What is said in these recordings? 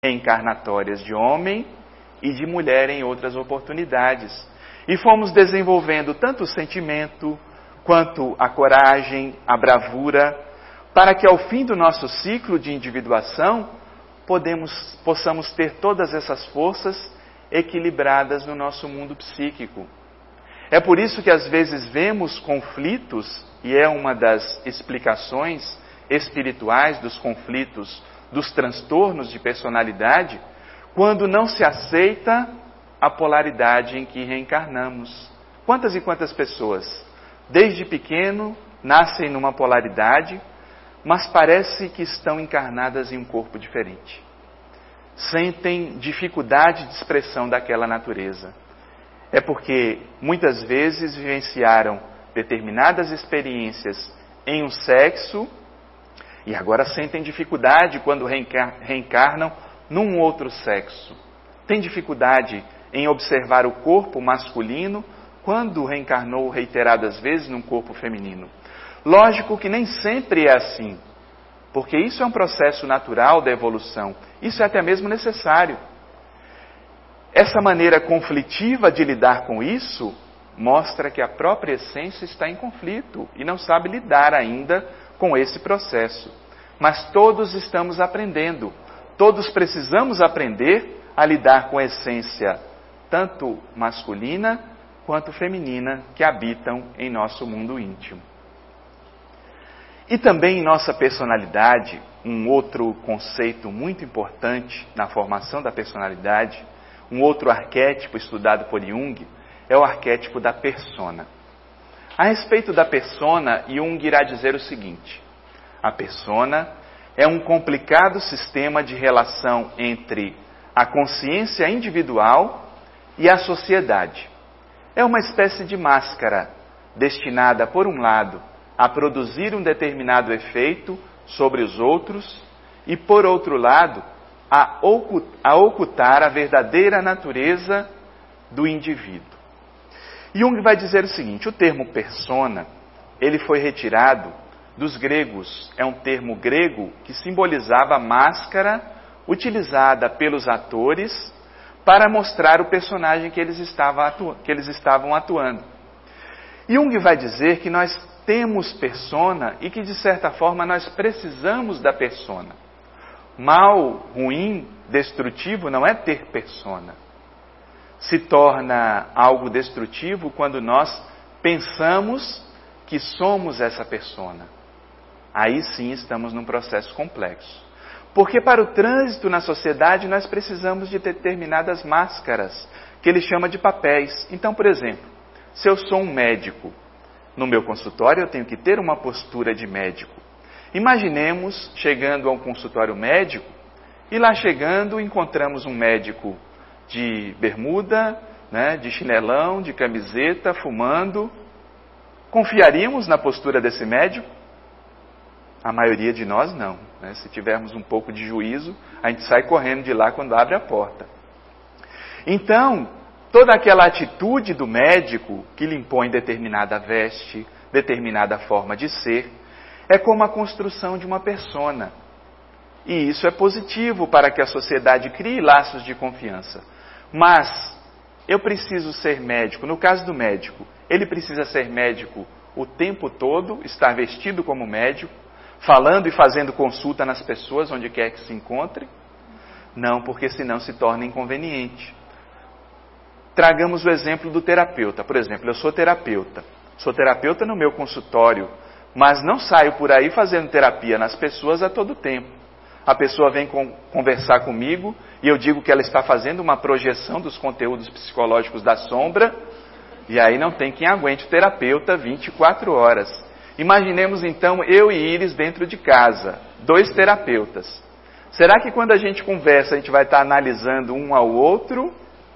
reencarnatórias de homem e de mulher em outras oportunidades. E fomos desenvolvendo tanto o sentimento quanto a coragem, a bravura, para que ao fim do nosso ciclo de individuação possamos ter todas essas forças equilibradas no nosso mundo psíquico. É por isso que às vezes vemos conflitos, e é uma das explicações espirituais dos conflitos, dos transtornos de personalidade, quando não se aceita a polaridade em que reencarnamos. Quantas e quantas pessoas, desde pequeno, nascem numa polaridade, mas parece que estão encarnadas em um corpo diferente. Sentem dificuldade de expressão daquela natureza. É porque muitas vezes vivenciaram determinadas experiências em um sexo e agora sentem dificuldade quando reencarnam num outro sexo. Tem dificuldade em observar o corpo masculino quando reencarnou reiteradas vezes num corpo feminino. Lógico que nem sempre é assim, porque isso é um processo natural da evolução. Isso é até mesmo necessário. Essa maneira conflitiva de lidar com isso mostra que a própria essência está em conflito e não sabe lidar ainda com esse processo. Mas todos estamos aprendendo. Todos precisamos aprender a lidar com a essência, tanto masculina quanto feminina, que habitam em nosso mundo íntimo. E também em nossa personalidade, um outro conceito muito importante na formação da personalidade, um outro arquétipo estudado por Jung, é o arquétipo da persona. A respeito da persona, Jung irá dizer o seguinte: a persona é um complicado sistema de relação entre a consciência individual e a sociedade. É uma espécie de máscara destinada, por um lado, a produzir um determinado efeito sobre os outros e, por outro lado, a ocultar a verdadeira natureza do indivíduo. Jung vai dizer o seguinte: o termo persona, ele foi retirado dos gregos. É um termo grego que simbolizava a máscara utilizada pelos atores para mostrar o personagem que eles estavam atuando. Jung vai dizer que nós temos persona e que, de certa forma, nós precisamos da persona. Mal, ruim, destrutivo não é ter persona. Se torna algo destrutivo quando nós pensamos que somos essa persona. Aí sim estamos num processo complexo. Porque para o trânsito na sociedade nós precisamos de determinadas máscaras, que ele chama de papéis. Então, por exemplo, se eu sou um médico, no meu consultório eu tenho que ter uma postura de médico. Imaginemos chegando a um consultório médico e lá chegando encontramos um médico de bermuda, de chinelão, de camiseta, fumando. Confiaríamos na postura desse médico? A maioria de nós não. Se tivermos um pouco de juízo, a gente sai correndo de lá quando abre a porta. Então, toda aquela atitude do médico que lhe impõe determinada veste, determinada forma de ser, é como a construção de uma persona. E isso é positivo para que a sociedade crie laços de confiança. Mas eu preciso ser médico. No caso do médico, ele precisa ser médico o tempo todo, estar vestido como médico, falando e fazendo consulta nas pessoas onde quer que se encontre? Não, porque senão se torna inconveniente. Tragamos o exemplo do terapeuta. Por exemplo, eu sou terapeuta no meu consultório, mas não saio por aí fazendo terapia nas pessoas a todo tempo. A pessoa vem conversar comigo e eu digo que ela está fazendo uma projeção dos conteúdos psicológicos da sombra, e aí não tem quem aguente o terapeuta 24 horas. Imaginemos então eu e Iris dentro de casa, 2 terapeutas. Será que quando a gente conversa a gente vai estar analisando um ao outro?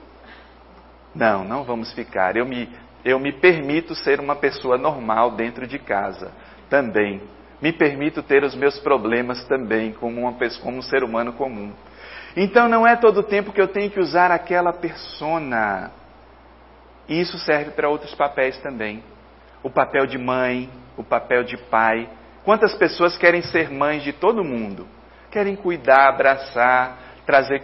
Não vamos ficar. Eu me permito ser uma pessoa normal dentro de casa também. Me permito ter os meus problemas também, como um ser humano comum. Então não é todo o tempo que eu tenho que usar aquela persona. E isso serve para outros papéis também. O papel de mãe, o papel de pai. Quantas pessoas querem ser mães de todo mundo? Querem cuidar, abraçar, trazer